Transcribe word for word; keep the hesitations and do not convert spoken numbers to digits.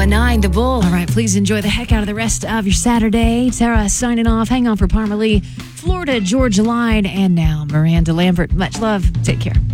nine, The Bull. All right, please enjoy the heck out of the rest of your Saturday. Tara signing off. Hang on for Parmalee, Florida Georgia Line, and now Miranda Lambert. Much love. Take care.